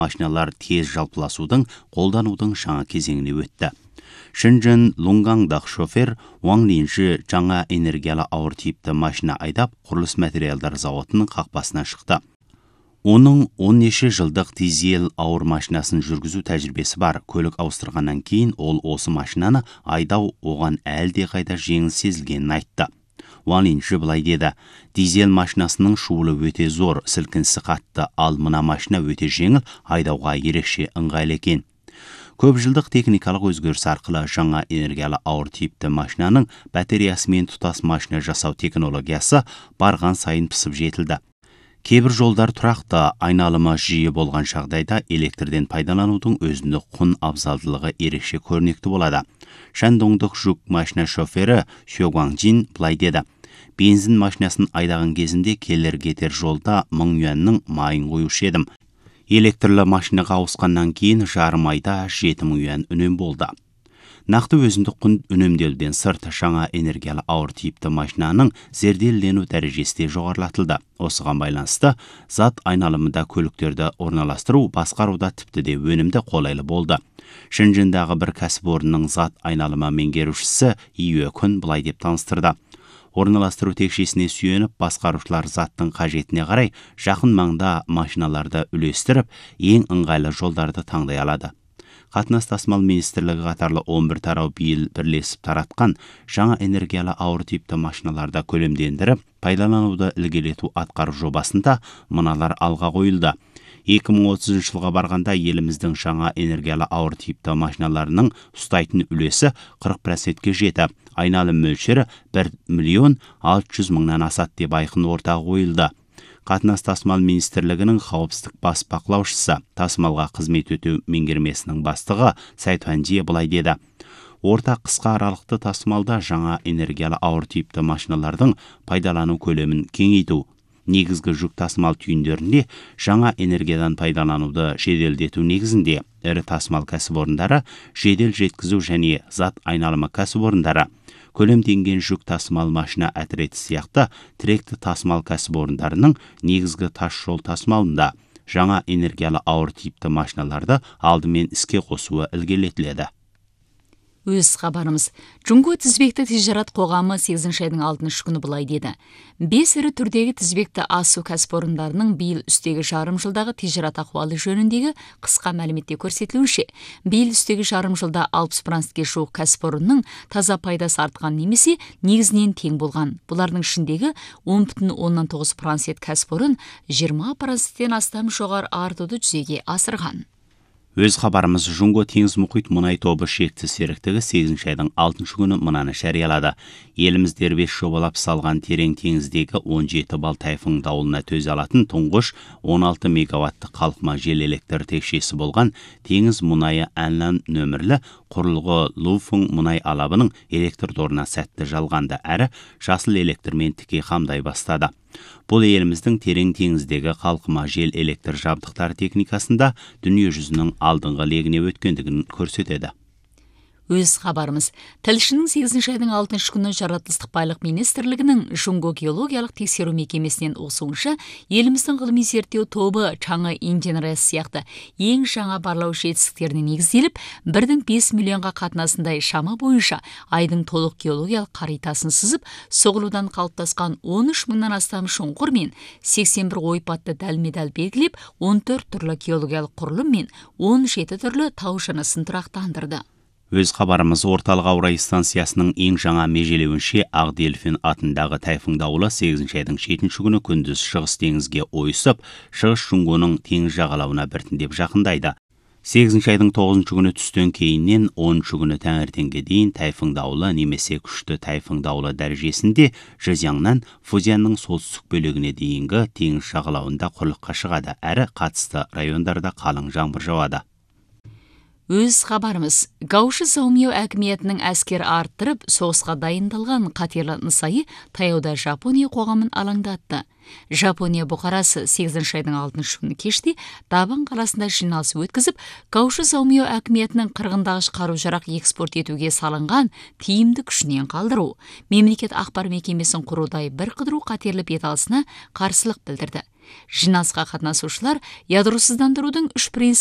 машиналар тез жалпыласудың, қолданудың жаңа кезеңіне өтті. Шэньчжэн Лунгаңдағы шофер Ван Линжи жаңа энергиялы ауыр типті машина айдап, құрылыс материалдар зауытының қақпасына шықты. Оның 10 жылдық дизель ауыр машинасын жүргізу тәжірибесі бар. Көлік ауыстырғаннан кейін ол осы машинаны айдау оған әлде қайда жеңіл сезілгенін айтты. Ван Линжи былай деді: дизель машинасының шуылы өте зор, сілкінісі қатты, ал мына машина өте жеңіл, айдауға ерекше ыңғайлы екен. Көп жылдық техникалық өзгеріс арқылы жаңа энергиялы ауыр типті машинаның батареясымен тұтас машина жасау технологиясы барған сайын пысып жетілді. Кейбір жолдар тұрақты, айналымы жиі болған жағдайда электрден пайдаланудың өзіндік құн абзалдылығы ерекше көрнекті болады. Шандоңдық жүк машина шофері Xue Guangjin былай деді: бензин машинасын айдаған кезінде келер-кетер жолда 1000 юанның майын қоюшы едім. Электрлі машинаға ауысқаннан кейін жарым айда 7000 юан үнем болды. Нақты өзіндік құн үнемделуден сырт, жаңа энергиялы ауыр типті машинаның зерделену дәрежесі де жоғарылатылды. Осыған байланысты зат айналымында көліктерді орналастыру, басқаруда тіпті де өнімді, қолайлы болды. Шэньчжэндағы бір кәсіпорынның зат айналымы меңгерушісі Ие Күн былай деп таныстырды: орналастыру текшесіне сүйеніп, басқарушылар заттың қажетіне қарай жақын маңда машиналарды үлестіріп, ең ыңғайлы жолдарды таңдай алады. Қатынас тасымал министрлігі қатарлы 11 тарау биыл бірлесіп таратқан жаңа энергиялы ауыр типті машиналарда көлемдендіріп, пайдалануды ілгерілету атқару жобасында мыналар алға қойылды. 2030 жылға барғанда еліміздің жаңа энергиялы ауыр типті машиналарының ұстайтын үлесі 40%-ке жетіп, айналым мөлшері 1.600.000-нан асады деп айқын ортаға қойылды. Қатынас тасымал министрлігінің қауіпсіздік бас бақылаушысы, тасымалға қызмет өтеу меңгермесінің бастығы Цай Туанжи былай деді: орта қысқа аралықты тасымалда жаңа энергиялы ауыр типті машиналардың пайдалану көлемін кеңейту, негізгі жүк тасымал түйіндерінде жаңа энергиядан пайдалануды жеделдету негізінде ірі тасымал кәсіпорындары, жедел жеткізу және зат айналымы кәсіпорындары, көлемденген жүк тасымал машина әтіреті сияқты тіректі тасымал кәсіпорындарының негізгі тас жол тасымалында жаңа энергиялы ауыр типті машиналарды алдымен іске қосуы ілгерілетіледі. Өз хабарымыз. Джунго тізбекті тижарат қоғамы 8 айдың 6 күні былай деді: 5 ірі түрдегі тізбекті асу кәсіпорындарының биыл үстегі жарым жылдағы тижарат ахуалы жөніндегі қысқа мәліметте көрсетілуінше, биыл үстегі жарым жылда 60%-ке жуық кәсіпорынның таза пайдасы артқан немесе негізінен тең болған. Бұлардың ішіндегі 10,9% кәсіпорын 20%-тен астам жоғары артуды жүзеге асырған. Өз хабарымыз. Жунго теңіз мұхит мұнай тобы шекті серіктігі 8 айдың 6 күні мынаны жариялады: еліміз дербес жобалап салған терең теңіздегі 17 бал тайфун дауылына төзе алатын тұңғыш 16 мегаватты қалқыма жел электр текшесі болған теңіз мұнайы Әнлан нөмірлі құрылғы Луфың мұнай алабының электр торына сәтті жалғанды әрі жасыл электрмен тіке қамдай бастады. Бұл еліміздің терең теңіздегі қалқыма жел электр жабдықтар техникасында дүние жүзінің алдыңғы легіне өткендігін көрсетеді. Өз хабарымыз. Тілшінің 8 айдың 6 күні жаратылыстық байлық министрлігінің Жунго геологиялық тексеру мекемесінен осуынша, еліміздің ғылыми зерттеу тобы Чаңы инженериясы сияқты ең жаңа барлау жетістіктеріне негізделіп, 1,5 миллионға қатынасындай шама бойынша айдың толық геологиялық қаритасын сызып, соғылудан қалыптасқан 13.000-нан астам шұңқыр мен 81 ойпатты дәлме-дәл белгілеп, 14 түрлі геологиялық құрылым мен 17 түрлі тау жынысын тұрақтандырды. Өз хабарымыз. Орталық ауа райы станциясының ең жаңа межелеуінше Ақ Дельфин атындағы тайфун дауылы 8 айдың 7 күні күндіз шығыс теңізге ойысып, шығыс Жунгоның теңіз жағалауына біртіндеп жақындайды. 8 айдың 9 күні түстен кейіннен 10 күні таңертеңге дейін тайфун дауылы немесе күшті тайфун дауылы дәрежесінде Жизяннан Фузянның солтүстік бөлігіне дейінгі теңіз жағалауында құрлыққа шығады, әрі қатысты райондарда қалың жаңбыр жауады. Өз хабарымыз. Гауши Заумио әкіметінің әскер арттырып, соғысқа дайындалған қатерлі нысайы таяуда Жапония қоғамын алаңдатты. Жапония бұқарасы 8 айдың 6 күні кеште Дабан қаласында жиналыс өткізіп, Гауши Заумио әкіметінің қырғындағыш қару-жарақ экспорт етуге салынған тиімді күшінен қалдыру, мемлекет ақпар мекемесін құрудай бір қыдыру қатерлі беталысына қарсылық білдірді. Жинасқа қатынасушылар ядросыздандырудың 3